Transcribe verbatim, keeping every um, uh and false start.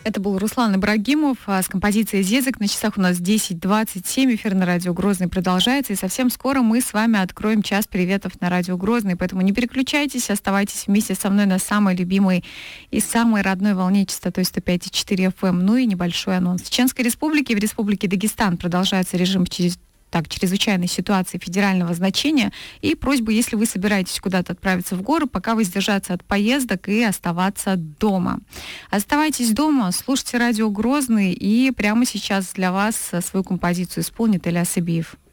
Это был Руслан Ибрагимов с композицией «Зезек». На часах у нас десять двадцать семь. Эфир на радио Грозный продолжается. И совсем скоро мы с вами откроем час приветов на радио Грозный. Поэтому не переключайтесь, оставайтесь вместе со мной на самой любимой и самой родной волне частотой сто пять и четыре эф эм. Ну и небольшой анонс. В Чеченской республике, в Республике Дагестан продолжается режим через так, чрезвычайной ситуации федерального значения, и просьба, если вы собираетесь куда-то отправиться в горы, пока воздержаться от поездок и оставаться дома. Оставайтесь дома, слушайте радио Грозный, и прямо сейчас для вас свою композицию исполнит Ильяс Ибиев.